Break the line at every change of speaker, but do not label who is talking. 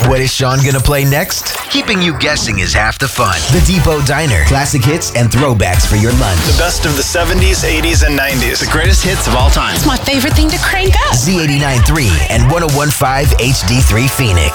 What is Sean gonna play next? Keeping you guessing is half the fun. The Depot Diner. Classic hits and throwbacks for your lunch.
The best of the 70s, 80s, and 90s.
The greatest hits of all time.
It's my favorite thing to crank up.
Z89.3 and 101.5 HD3 Phoenix.